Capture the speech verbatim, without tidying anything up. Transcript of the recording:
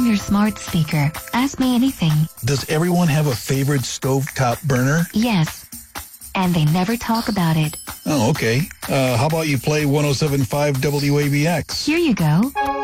your smart speaker. Ask me anything. Does everyone have a favorite stovetop burner? Yes. And they never talk about it. Oh, okay. Uh, how about you play one oh seven point five W A B X? Here you go.